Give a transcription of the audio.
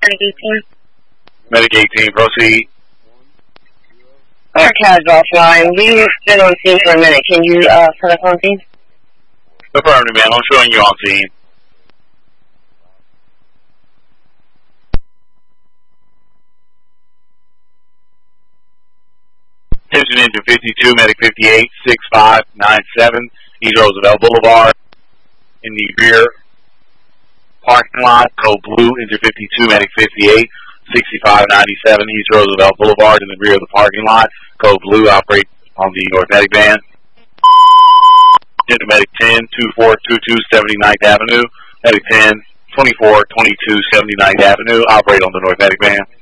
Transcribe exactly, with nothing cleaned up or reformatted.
Medic eighteen. Medic eighteen, proceed. Our CAD's offline. We've been on scene for a minute. Can you uh, put us on scene? Affirmative, man. I'm showing you on scene. Attention engine fifty-two, medic fifty-eight, six five nine seven, East Roosevelt Boulevard. In the rear parking lot, code blue, engine fifty-two, medic fifty-eight, sixty-five ninety-seven, East Roosevelt Boulevard. In the rear of the parking lot, code blue, operate on the North Medic van. Engine medic ten, twenty-four twenty-two, seventy-ninth Avenue, medic ten, twenty-four twenty-two, seventy-ninth Avenue, operate on the North Medic van.